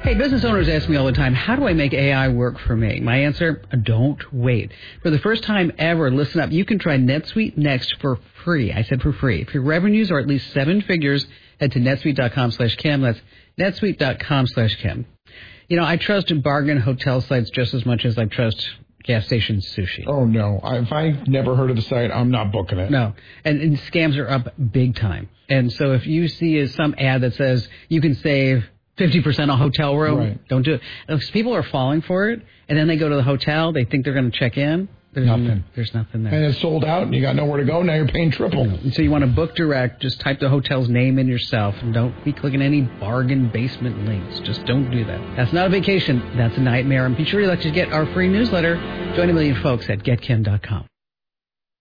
Hey, business owners ask me all the time, how do I make AI work for me? My answer, don't wait. For the first time ever, listen up, you can try NetSuite Next for free. I said for free. If your revenues are at least 7 figures, head to netsuite.com/Kim. That's netsuite.com/Kim. You know, I trust bargain hotel sites just as much as I trust gas station sushi. Oh, no. If I've never heard of the site, I'm not booking it. No. And scams are up big time. And so if you see some ad that says you can save 50% on hotel room, Right. don't do it. If people are falling for it, and then they go to the hotel, they think they're going to check in. There's nothing. There's nothing there. And it's sold out, and you got nowhere to go. Now you're paying triple. So you want to book direct, just type the hotel's name in yourself, and don't be clicking any bargain basement links. Just don't do that. That's not a vacation. That's a nightmare. And be sure you like to get our free newsletter. Join a million folks at getkim.com.